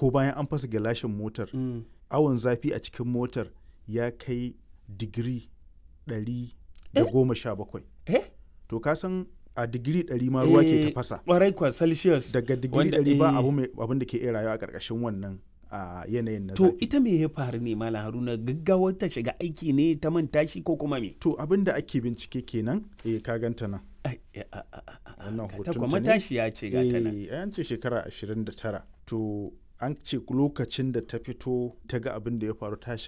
ko bayan an fasa gilashin motar awon zafi a cikin motar ya kai digiri 117. To ka san a digiri 100 ma ruwa ke tafasa. Ƙwarai kwa Celsius. Daga digiri 100 ba abin da ke iya rayuwa a ƙarƙashin wannan yanayin na zafi. To ita me ya faru ne Malam Haruna, gaggawar ta shiga aiki ne ta manta shi ko kuma me? To abin da ake bincike kenan ka ganta nan. Wannan hoton ta ne. Matashiya ce ga ta nan. An ce shekara 29. To an ce lokacin da ta fito ta ga abin da ya faru ta